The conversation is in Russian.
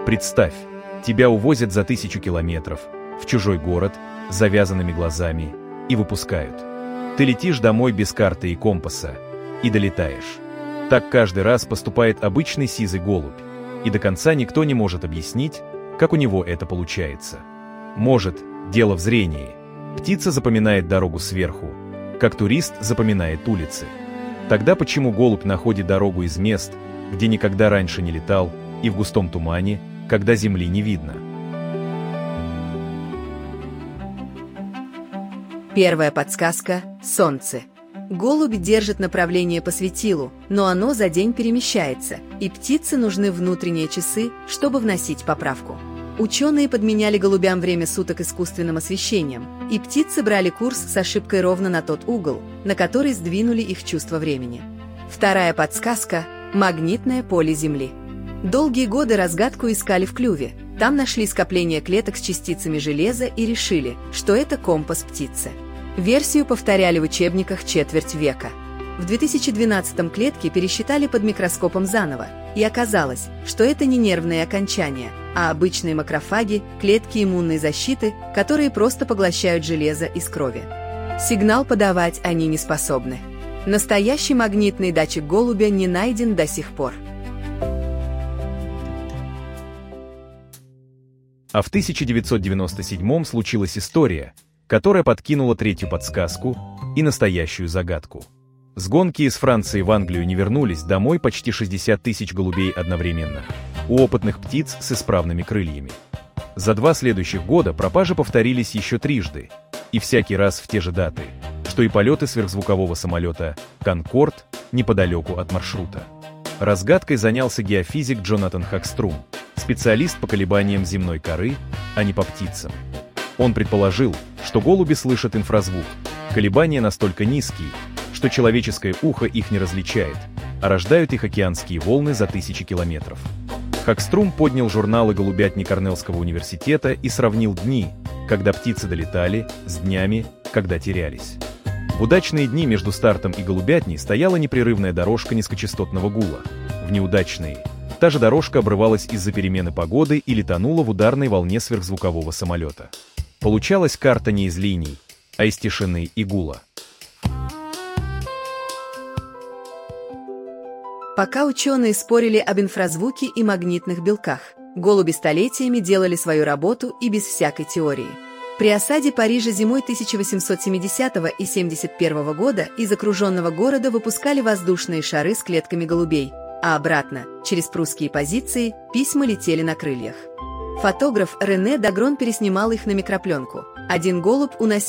Представь, тебя увозят за 1000 километров, в чужой город, с завязанными глазами, и выпускают. Ты летишь домой без карты и компаса, и долетаешь. Так каждый раз поступает обычный сизый голубь, и до конца никто не может объяснить, как у него это получается. Может, дело в зрении. Птица запоминает дорогу сверху, как турист запоминает улицы. Тогда почему голубь находит дорогу из мест, где никогда раньше не летал, и в густом тумане, когда земли не видно? Первая подсказка – Солнце. Голубь держит направление по светилу, но оно за день перемещается, и птице нужны внутренние часы, чтобы вносить поправку. Ученые подменяли голубям время суток искусственным освещением, и птицы брали курс с ошибкой ровно на тот угол, на который сдвинули их чувство времени. Вторая подсказка – магнитное поле Земли. Долгие годы разгадку искали в клюве. Там нашли скопление клеток с частицами железа и решили, что это компас птицы. Версию повторяли в учебниках четверть века. В 2012-м клетки пересчитали под микроскопом заново, и оказалось, что это не нервные окончания, а обычные макрофаги, клетки иммунной защиты, которые просто поглощают железо из крови. Сигнал подавать они не способны. Настоящий магнитный датчик голубя не найден до сих пор. А в 1997-м случилась история, которая подкинула третью подсказку и настоящую загадку. С гонки из Франции в Англию не вернулись домой почти 60 тысяч голубей одновременно, у опытных птиц с исправными крыльями. За 2 следующих года пропажи повторились еще трижды, и всякий раз в те же даты, что и полеты сверхзвукового самолета «Конкорд» неподалеку от маршрута. Разгадкой занялся геофизик Джонатан Хакструм, специалист по колебаниям земной коры, а не по птицам. Он предположил, что голуби слышат инфразвук, колебания настолько низкие, что человеческое ухо их не различает, а рождают их океанские волны за 1000 километров. Хакструм поднял журналы голубятни Корнеллского университета и сравнил дни, когда птицы долетали, с днями, когда терялись. В удачные дни между стартом и голубятней стояла непрерывная дорожка низкочастотного гула. В неудачные та же дорожка обрывалась из-за перемены погоды или тонула в ударной волне сверхзвукового самолета. Получалась карта не из линий, а из тишины и гула. Пока ученые спорили об инфразвуке и магнитных белках, голуби столетиями делали свою работу и без всякой теории. При осаде Парижа зимой 1870 и 1871 года из окруженного города выпускали воздушные шары с клетками голубей, а обратно, через прусские позиции, письма летели на крыльях. Фотограф Рене Дагрон переснимал их на микропленку. Один голубь уносил